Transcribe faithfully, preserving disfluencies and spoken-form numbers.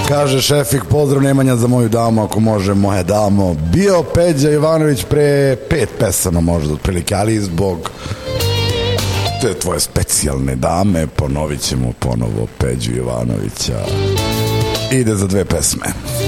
Kaže Šefik, pozdrav Nemanja za moju damu, ako može moja damo. Bio Peđa Jovanović pre pet pesama možda otprilike, ali zbog te tvoje specijalne dame ponovit ćemo ponovo Peđu Jovanovića. Ide za dve pesme.